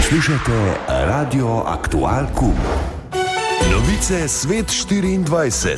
Poslušate Radio Aktual Kum. Novice Svet 24.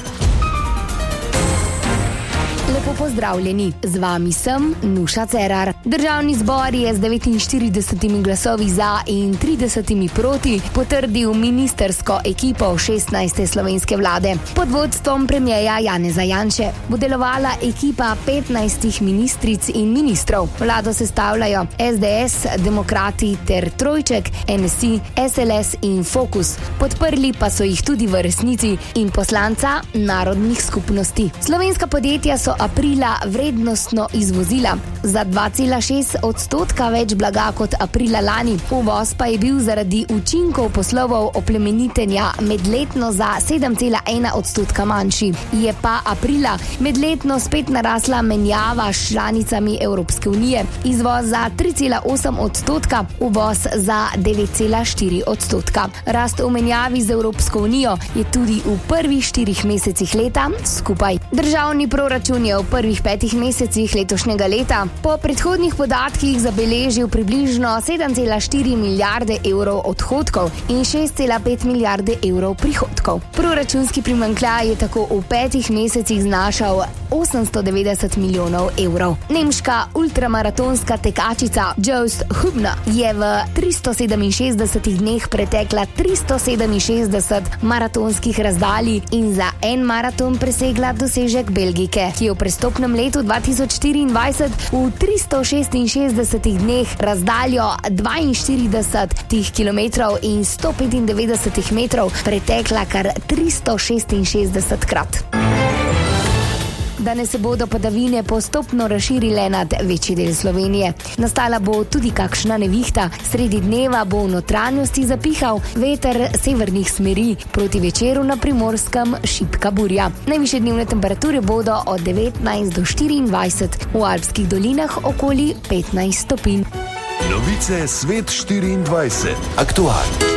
Lepo pozdravljeni, z vami sem Nuša Cerar. Državni zbor je z 49 glasovi za in 30 proti potrdil ministersko ekipo 16. slovenske vlade. Pod vodstvom premierja Janeza Janše bo delovala ekipa 15 ministric in ministrov. Vlado sestavljajo SDS, Demokrati ter Trojček, NSI, SLS in Fokus. Podprli pa so jih tudi v resnici in poslanca narodnih skupnosti. Slovenska podjetja so aprila vrednostno izvozila za 2,6% več blaga kot aprila lani. Uvoz pa je bil zaradi učinkov poslovov oplemenitenja medletno za 7,1% manjši. Je pa aprila medletno spet narasla menjava s članicami Evropske unije. Izvoz za 3,8%, uvoz za 9,4%. Rast v menjavi z Evropsko unijo je tudi v prvih 4 mesecih leta skupaj. Državni proračun je v prvih 5 mesecih letošnjega leta po predhodnih podatkih zabeležil približno 7,4 milijarde evrov odhodkov in 6,5 milijarde evrov prihodkov. Proračunski primanjkljaj je tako v 5 mesecih znašal 890 milijonov evrov. Nemška ultramaratonska tekačica Jost Hübner je v 367 dneh pretekla 367 maratonskih razdalj in za en maraton presegla dosežek Belgijke, ki je v prestopnem letu 2024 v 366 dneh razdaljo 42 km in 195 metrov pretekla kar 366 krat. Danes se bodo padavine postopno razširile nad večji del Slovenije. Nastala bo tudi kakšna nevihta. Sredi dneva bo v notranjosti zapihal veter severnih smeri, proti večeru na Primorskem šibka burja. Najvišje dnevne temperature bodo od 19 do 24, v alpskih dolinah okoli 15 stopinj. Novice Svet 24. Aktual.